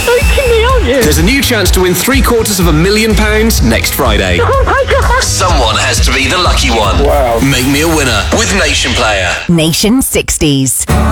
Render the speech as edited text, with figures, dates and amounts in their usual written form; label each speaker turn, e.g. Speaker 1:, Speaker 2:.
Speaker 1: joking me, aren't you?
Speaker 2: There's a new chance to win £750,000 next Friday.
Speaker 1: Oh my God.
Speaker 2: Someone has to be the lucky one.
Speaker 3: Wow.
Speaker 2: Make me a winner with Nation Player.
Speaker 4: Nation 60s.